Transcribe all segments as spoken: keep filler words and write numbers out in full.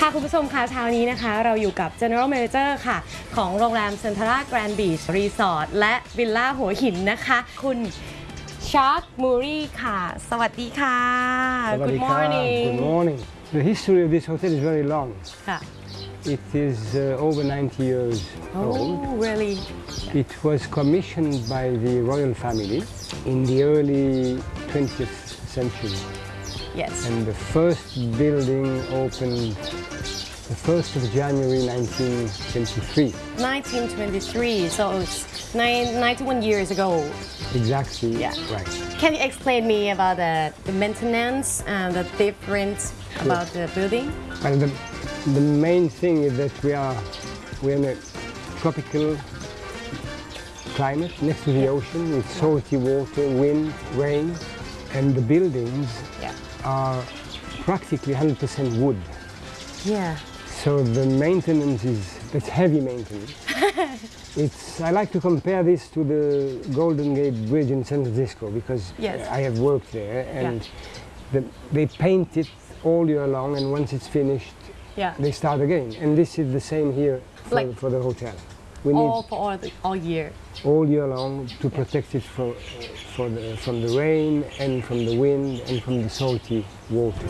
คุณผู้ชมคะเช้านี้นะคะเราอยู่กับ General Manager ค่ะของโรงแรม Centara Grand Beach Resort และวิลล่าหัวหินนะคะคุณชาร์กมูรีค่ะสวัสดีค่ะ Good morning Good morning. The history of this hotel is very long. ค่ะ It is uh, over ninety years Oh old. really It was commissioned by the royal family in the early twentieth century. Yes And the first building opened the first of January nineteen twenty-three. nineteen twenty-three so it's ninety-one years ago. Exactly. Yeah. Right. Can you explain me about the, the maintenance and the difference Sure. about the building? Well, the, the main thing is that we are we're in a tropical climate next to the ocean with salty water, wind, rain, and the buildings Yeah. are practically one hundred percent wood. Yeah. So the maintenance is that's heavy maintenance. It's I like to compare this to the Golden Gate Bridge in San Francisco because Yes. I have worked there and the, they paint it all year long, and once it's finished, Yeah. they start again. And this is the same here for, Like- for the hotel. We need All for all, the, all year. all year long to protect it for, for the, from the rain and from the wind and from the salty water.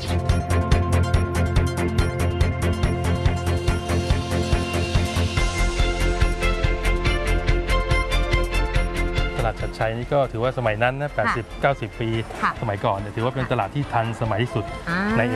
ตลาดชัดชัยนี่ก็ถือว่าสมัยนั้นนะแปดสิบ เก้าสิบ ปีค่ะสมัยก่อนเนี่ยถือว่าเป็นตลาดที่ทันสมัยที่สุดอ่าใน